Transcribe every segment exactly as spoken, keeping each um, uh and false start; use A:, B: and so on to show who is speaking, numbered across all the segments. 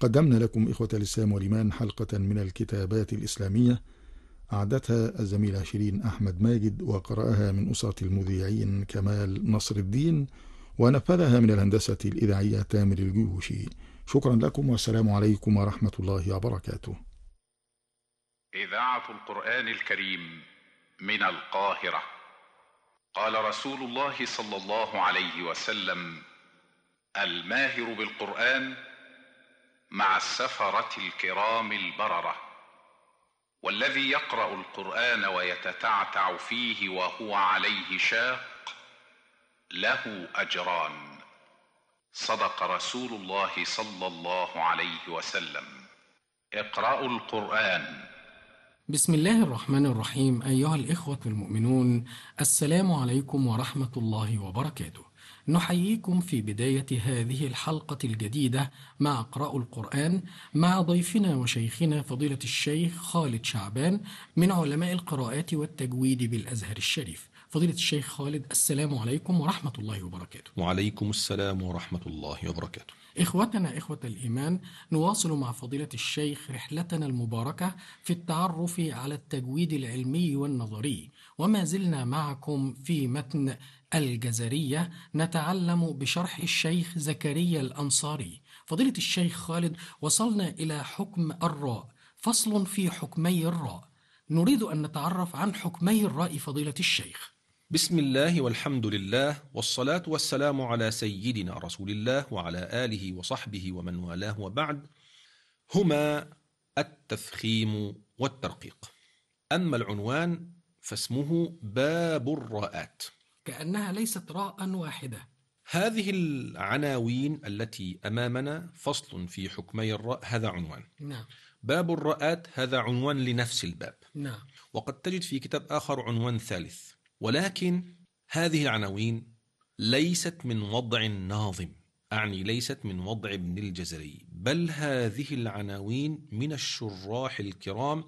A: قدمنا لكم إخوة الإسلام والإيمان حلقة من الكتابات الإسلامية أعدتها الزميلة شيرين أحمد ماجد، وقرأها من أسرة المذيعين كمال نصر الدين، ونفذها من الهندسة الإذاعية تامر الجيوشي. شكرا لكم والسلام عليكم ورحمة الله وبركاته.
B: إذاعة القرآن الكريم من القاهرة. قال رسول الله صلى الله عليه وسلم: الماهر بالقرآن مع السفرة الكرام البررة، والذي يقرأ القرآن ويتتعتع فيه وهو عليه شاق له أجران. صدق رسول الله صلى الله عليه وسلم. اقرأوا القرآن.
C: بسم الله الرحمن الرحيم. أيها الإخوة المؤمنون، السلام عليكم ورحمة الله وبركاته. نحييكم في بداية هذه الحلقة الجديدة مع اقرأوا القرآن مع ضيفنا وشيخنا فضيلة الشيخ خالد شعبان من علماء القراءات والتجويد بالأزهر الشريف. فضيلة الشيخ خالد، السلام عليكم ورحمة الله وبركاته.
D: وعليكم السلام ورحمة الله وبركاته.
C: إخوتنا إخوة الإيمان، نواصل مع فضيلة الشيخ رحلتنا المباركة في التعرف على التجويد العلمي والنظري، وما زلنا معكم في متن الجزرية نتعلم بشرح الشيخ زكريا الأنصاري. فضيلة الشيخ خالد، وصلنا إلى حكم الراء، فصل في حكمي الراء. نريد أن نتعرف عن حكمي الراء فضيلة الشيخ.
D: بسم الله والحمد لله والصلاة والسلام على سيدنا رسول الله وعلى آله وصحبه ومن والاه، وبعد. هما التفخيم والترقيق. أما العنوان فاسمه باب الراءات،
C: كأنها ليست راء واحدة.
D: هذه العناوين التي أمامنا فصل في حكمي الراء، هذا عنوان.
C: نعم.
D: باب الراءات هذا عنوان لنفس الباب.
C: نعم.
D: وقد تجد في كتاب آخر عنوان ثالث، ولكن هذه العناوين ليست من وضع الناظم، أعني ليست من وضع ابن الجزري، بل هذه العناوين من الشراح الكرام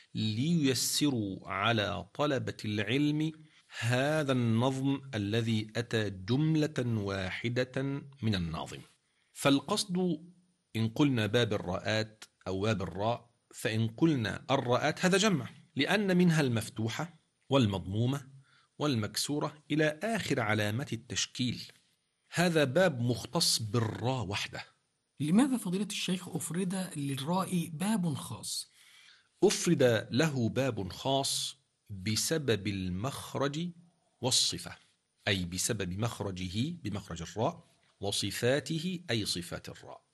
D: لييسروا على طلبة العلم هذا النظم الذي أتى جملة واحدة من الناظم. فالقصد إن قلنا باب الراءات أو باب الراء، فإن قلنا الراءات هذا جمع، لأن منها المفتوحة والمضمومة والمكسورة إلى آخر علامات التشكيل. هذا باب مختص بالراء وحده.
C: لماذا فضيلة الشيخ أفرد للراء باب خاص؟
D: أفرد له باب خاص بسبب المخرج والصفة، أي بسبب مخرجه بمخرج الراء، وصفاته أي صفات الراء.